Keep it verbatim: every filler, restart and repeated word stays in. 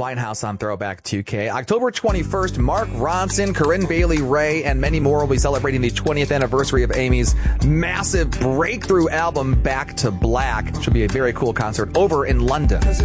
Winehouse on Throwback two K. October twenty-first, Mark Ronson, Corinne Bailey Rae, and many more will be celebrating the twentieth anniversary of Amy's massive breakthrough album, Back to Black. Should be a very cool concert over in London.